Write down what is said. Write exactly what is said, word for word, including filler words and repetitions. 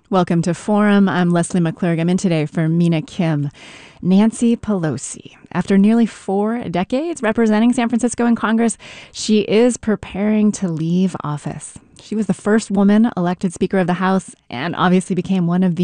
Welcome to Forum. I'm Leslie McClurg. I'm in today for Mina Kim. Nancy Pelosi. After nearly four decades representing San Francisco in Congress, she is preparing to leave office. She was the first woman elected Speaker of the House and obviously became one of the